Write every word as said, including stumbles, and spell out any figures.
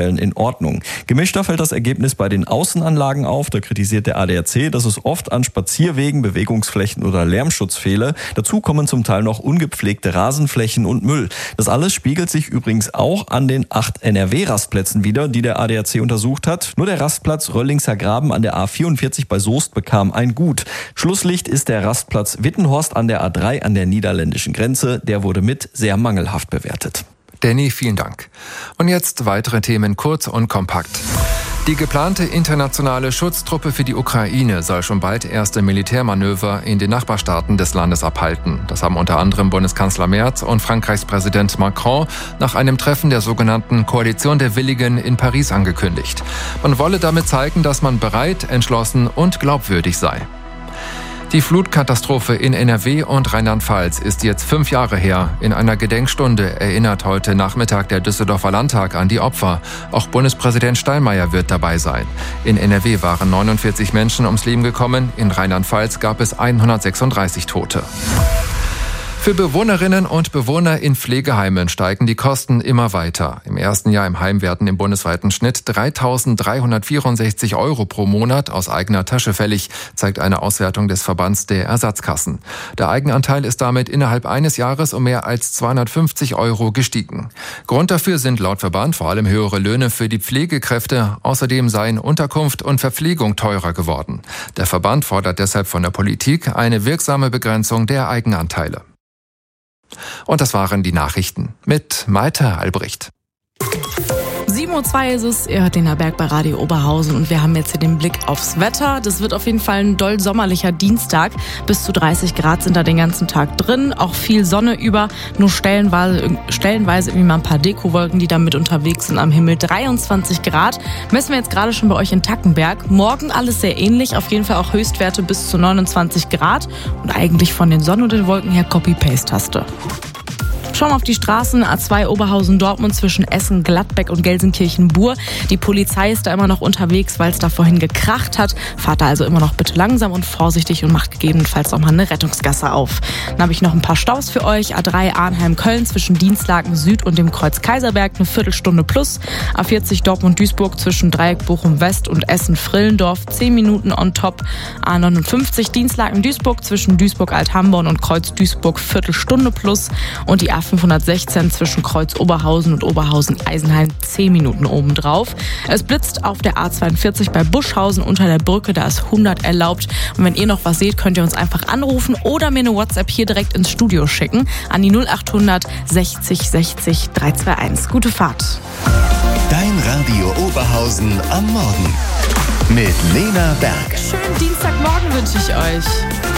Fällen in Ordnung. Gemischter fällt das Ergebnis bei den Außenanlagen auf. Da kritisiert der A D A C, dass es oft an Spazierwegen, Bewegungsflächen oder Lärmschutz fehle. Dazu kommen zum Teil noch ungepflegte Rasenflächen und Müll. Das alles spiegelt sich übrigens auch an den acht N R W-Rastplätzen wieder, die der A D A C untersucht hat. Nur der Rastplatz Röllingser Graben an der A vierundvierzig bei Soest bekam ein Gut. Schlusslicht ist der Rastplatz Wittenhorst an der A drei an der niederländischen Grenze. Der wurde mit sehr mangelhaft bewertet. Danny, vielen Dank. Und jetzt weitere Themen kurz und kompakt. Die geplante internationale Schutztruppe für die Ukraine soll schon bald erste Militärmanöver in den Nachbarstaaten des Landes abhalten. Das haben unter anderem Bundeskanzler Merz und Frankreichs Präsident Macron nach einem Treffen der sogenannten Koalition der Willigen in Paris angekündigt. Man wolle damit zeigen, dass man bereit, entschlossen und glaubwürdig sei. Die Flutkatastrophe in N R W und Rheinland-Pfalz ist jetzt fünf Jahre her. In einer Gedenkstunde erinnert heute Nachmittag der Düsseldorfer Landtag an die Opfer. Auch Bundespräsident Steinmeier wird dabei sein. In N R W waren neunundvierzig Menschen ums Leben gekommen. In Rheinland-Pfalz gab es hundertsechsunddreißig Tote. Für Bewohnerinnen und Bewohner in Pflegeheimen steigen die Kosten immer weiter. Im ersten Jahr im Heim werden im bundesweiten Schnitt dreitausenddreihundertvierundsechzig Euro pro Monat aus eigener Tasche fällig, zeigt eine Auswertung des Verbands der Ersatzkassen. Der Eigenanteil ist damit innerhalb eines Jahres um mehr als zweihundertfünfzig Euro gestiegen. Grund dafür sind laut Verband vor allem höhere Löhne für die Pflegekräfte. Außerdem seien Unterkunft und Verpflegung teurer geworden. Der Verband fordert deshalb von der Politik eine wirksame Begrenzung der Eigenanteile. Und das waren die Nachrichten mit Maite Albrecht. sieben Uhr zwei ist es, ihr hört den Berg bei Radio Oberhausen und wir haben jetzt hier den Blick aufs Wetter. Das wird auf jeden Fall ein doll sommerlicher Dienstag. Bis zu dreißig Grad sind da den ganzen Tag drin, auch viel Sonne über, nur stellenweise, stellenweise irgendwie mal ein paar Dekowolken, die da mit unterwegs sind am Himmel. dreiundzwanzig Grad messen wir jetzt gerade schon bei euch in Tackenberg. Morgen alles sehr ähnlich, auf jeden Fall auch Höchstwerte bis zu neunundzwanzig Grad und eigentlich von den Sonne und den Wolken her Copy-Paste-Taste. Schauen wir auf die Straßen, A zwei Oberhausen-Dortmund zwischen Essen, Gladbeck und Gelsenkirchen-Bur. Die Polizei ist da immer noch unterwegs, weil es da vorhin gekracht hat. Fahrt da also immer noch bitte langsam und vorsichtig und macht gegebenenfalls noch mal eine Rettungsgasse auf. Dann habe ich noch ein paar Staus für euch. A drei Arnheim-Köln zwischen Dienstlaken Süd und dem Kreuz Kaiserberg eine Viertelstunde plus. A vierzig Dortmund-Duisburg zwischen Dreieck Bochum-West und Essen-Frillendorf zehn Minuten on top. A neunundfünfzig Dienstlaken-Duisburg zwischen Duisburg-Althamborn und Kreuz Duisburg Viertelstunde plus. Und die A fünfhundertsechzehn zwischen Kreuz Oberhausen und Oberhausen-Eisenheim zehn Minuten obendrauf. Es blitzt auf der A zweiundvierzig bei Buschhausen unter der Brücke, da ist hundert erlaubt. Und wenn ihr noch was seht, könnt ihr uns einfach anrufen oder mir eine WhatsApp hier direkt ins Studio schicken an die null achthundert sechzig sechzig dreihunderteinundzwanzig. Gute Fahrt. Dein Radio Oberhausen am Morgen mit Lena Berg. Schönen Dienstagmorgen wünsche ich euch.